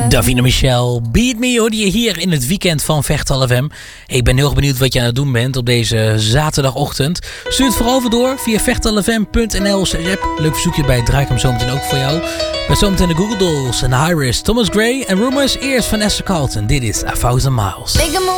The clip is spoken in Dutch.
Davina Michel, Beat Me hoorde je hier in het weekend van Vechtal FM. Ik ben heel erg benieuwd wat je aan het doen bent op deze zaterdagochtend. Stuur het vooral over door via vechtalfm.nl/app. Leuk verzoekje bij Draai ik hem zometeen ook voor jou. Met zometeen de Google Dolls en Iris, Thomas Gray en Rumors. Eerst van Esther Carlton. Dit is A Thousand Miles.